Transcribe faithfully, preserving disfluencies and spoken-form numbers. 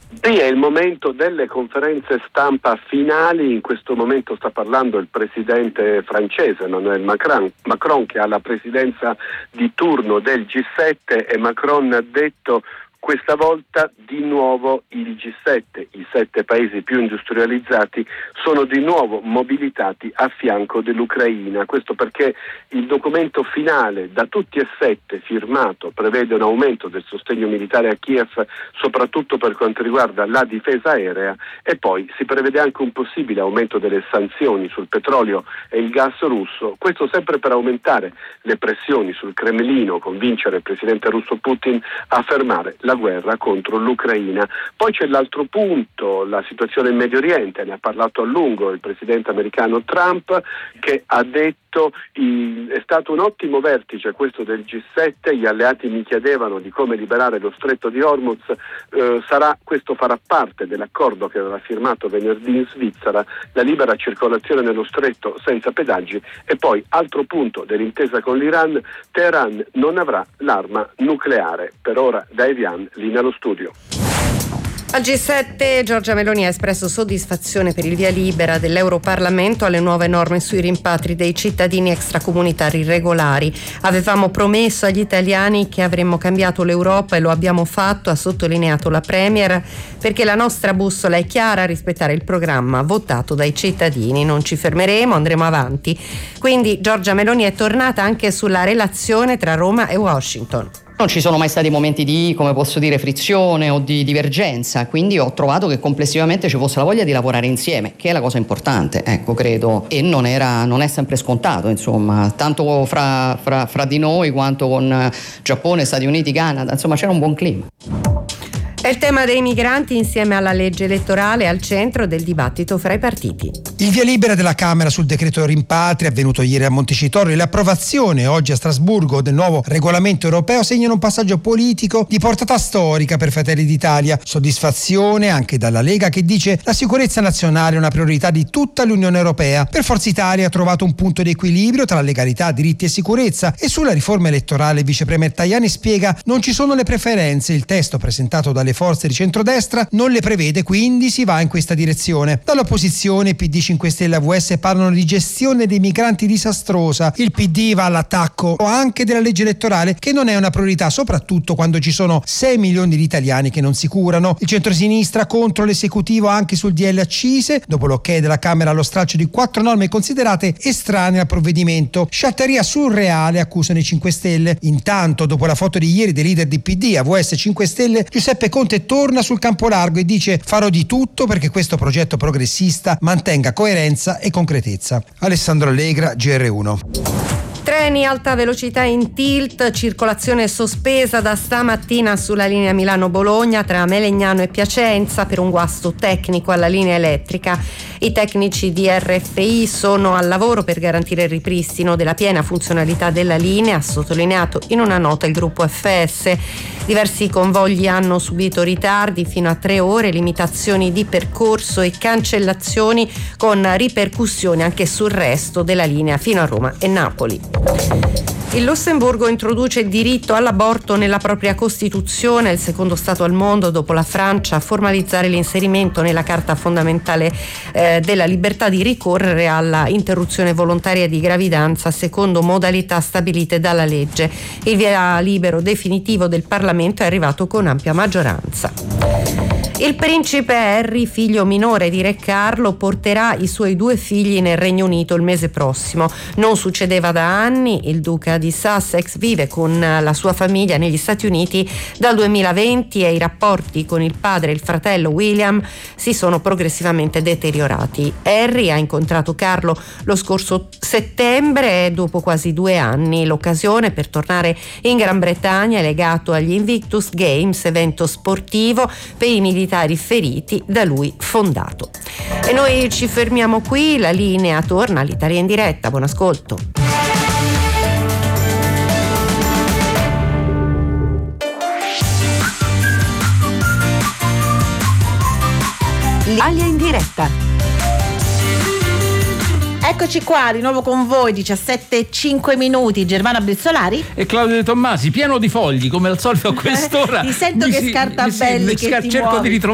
Sì, è il momento delle conferenze stampa finali. In questo momento sta parlando il presidente francese Emmanuel Macron, Macron che ha la presidenza di turno del G sette, e Macron ha detto: questa volta di nuovo il G sette, i sette paesi più industrializzati, sono di nuovo mobilitati a fianco dell'Ucraina. Questo perché il documento finale da tutti e sette firmato prevede un aumento del sostegno militare a Kiev, soprattutto per quanto riguarda la difesa aerea, e poi si prevede anche un possibile aumento delle sanzioni sul petrolio e il gas russo. Questo sempre per aumentare le pressioni sul Cremlino, convincere il presidente russo Putin a fermare la guerra contro l'Ucraina. Poi c'è l'altro punto, la situazione in Medio Oriente. Ne ha parlato a lungo il presidente americano Trump, che ha detto: è stato un ottimo vertice questo del G sette, gli alleati mi chiedevano di come liberare lo stretto di Hormuz, eh, sarà, questo farà parte dell'accordo che aveva firmato venerdì in Svizzera, la libera circolazione nello stretto senza pedaggi. E poi altro punto dell'intesa con l'Iran: Teheran non avrà l'arma nucleare. Per ora da Evian, linea allo studio. Al G sette Giorgia Meloni ha espresso soddisfazione per il via libera dell'Europarlamento alle nuove norme sui rimpatri dei cittadini extracomunitari irregolari. Avevamo promesso agli italiani che avremmo cambiato l'Europa e lo abbiamo fatto, ha sottolineato la Premier, perché la nostra bussola è chiara: rispettare il programma votato dai cittadini. Non ci fermeremo, andremo avanti. Quindi Giorgia Meloni è tornata anche sulla relazione tra Roma e Washington. Non ci sono mai stati momenti di, come posso dire, frizione o di divergenza, quindi ho trovato che complessivamente ci fosse la voglia di lavorare insieme, che è la cosa importante, ecco, credo, e non era, non è sempre scontato, insomma, tanto fra, fra, fra di noi quanto con Giappone, Stati Uniti, Canada, insomma c'era un buon clima. È il tema dei migranti insieme alla legge elettorale al centro del dibattito fra i partiti. Il via libera della Camera sul decreto rimpatri avvenuto ieri a Montecitorio e l'approvazione oggi a Strasburgo del nuovo regolamento europeo segnano un passaggio politico di portata storica per Fratelli d'Italia. Soddisfazione anche dalla Lega, che dice la sicurezza nazionale è una priorità di tutta l'Unione Europea. Per Forza Italia ha trovato un punto di equilibrio tra legalità, diritti e sicurezza, e sulla riforma elettorale il vice premier Tajani spiega: non ci sono le preferenze, il testo presentato dalle forze di centrodestra non le prevede, quindi si va in questa direzione. Dall'opposizione P D, cinque Stelle e A V S parlano di gestione dei migranti disastrosa. Il P D va all'attacco anche della legge elettorale, che non è una priorità, soprattutto quando ci sono sei milioni di italiani che non si curano. Il centrosinistra contro l'esecutivo anche sul D L accise, dopo l'ok della Camera allo stralcio di quattro norme considerate estranee al provvedimento. Sciatteria surreale, accusano i cinque Stelle. Intanto, dopo la foto di ieri dei leader di P D, A V S e cinque Stelle, Giuseppe Conte torna sul campo largo e dice: farò di tutto perché questo progetto progressista mantenga coerenza e concretezza. Alessandro Allegra, G R uno. Treni alta velocità in tilt, circolazione sospesa da stamattina sulla linea Milano-Bologna tra Melegnano e Piacenza per un guasto tecnico alla linea elettrica. I tecnici di R F I sono al lavoro per garantire il ripristino della piena funzionalità della linea, ha sottolineato in una nota il gruppo F S. Diversi convogli hanno subito ritardi fino a tre ore, limitazioni di percorso e cancellazioni con ripercussioni anche sul resto della linea fino a Roma e Napoli. Il Lussemburgo introduce il diritto all'aborto nella propria Costituzione, il secondo Stato al mondo dopo la Francia a formalizzare l'inserimento nella Carta fondamentale eh, della libertà di ricorrere alla interruzione volontaria di gravidanza secondo modalità stabilite dalla legge. Il via libero definitivo del Parlamento è arrivato con ampia maggioranza. Il principe Harry, figlio minore di Re Carlo, porterà i suoi due figli nel Regno Unito il mese prossimo. Non succedeva da anni, il duca di Sussex vive con la sua famiglia negli Stati Uniti dal duemilaventi e i rapporti con il padre e il fratello William si sono progressivamente deteriorati. Harry ha incontrato Carlo lo scorso settembre e dopo quasi due anni l'occasione per tornare in Gran Bretagna è legato agli Invictus Games, evento sportivo per i militari feriti da lui fondato. E noi ci fermiamo qui, la linea torna all'Italia in diretta. Buon ascolto. L'Italia in diretta. Eccoci qua di nuovo con voi, diciassette e cinque minuti. Germana Brizzolari e Claudio De Tommasi, pieno di fogli come al solito a quest'ora. Ti sento che si, scartabelli, si, che scar- ti cerco muovi. di ritrovare